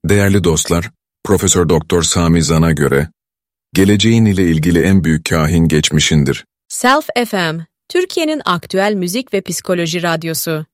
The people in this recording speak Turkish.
Değerli dostlar, Profesör Doktor Sami Zan'a göre, geleceğin ile ilgili en büyük kahin geçmişindir. Self FM, Türkiye'nin aktüel müzik ve psikoloji radyosu.